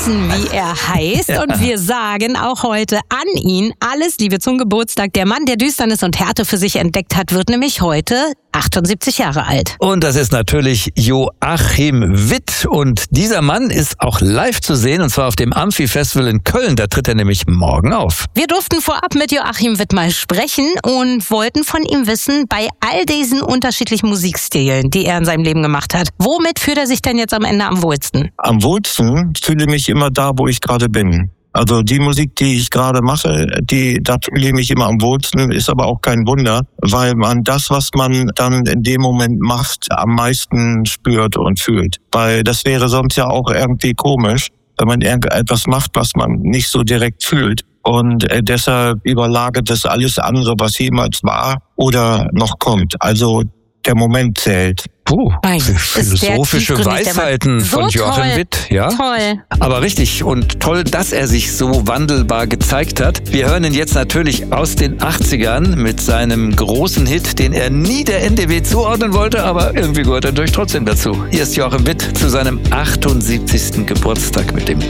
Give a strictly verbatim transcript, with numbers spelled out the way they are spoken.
wissen, wie er heißt. Ja. Und wir sagen auch heute an ihn alles Liebe zum Geburtstag. Der Mann, der Düsternis und Härte für sich entdeckt hat, wird nämlich heute achtundsiebzig Jahre alt. Und das ist natürlich Joachim Witt. Und dieser Mann ist auch live zu sehen, und zwar auf dem Amphi-Festival in Köln. Da tritt er nämlich morgen auf. Wir durften vorab mit Joachim Witt mal sprechen und wollten von ihm wissen, bei all diesen unterschiedlichen Musikstilen, die er in seinem Leben gemacht hat, womit fühlt er sich denn jetzt am Ende am wohlsten? Am wohlsten fühle ich mich immer da, wo ich gerade bin. Also die Musik, die ich gerade mache, die, da fühle ich mich immer am wohlsten, ist aber auch kein Wunder, weil man das, was man dann in dem Moment macht, am meisten spürt und fühlt. Weil das wäre sonst ja auch irgendwie komisch, wenn man irgendetwas macht, was man nicht so direkt fühlt. Und äh, deshalb überlagert das alles andere, was jemals war oder noch kommt. Also der Moment zählt. Puh, philosophische Weisheiten so von Joachim toll, Witt, ja? Toll. Aber richtig und toll, dass er sich so wandelbar gezeigt hat. Wir hören ihn jetzt natürlich aus den achtzigern mit seinem großen Hit, den er nie der N D W zuordnen wollte, aber irgendwie gehört er natürlich trotzdem dazu. Hier ist Joachim Witt zu seinem achtundsiebzigsten Geburtstag mit dem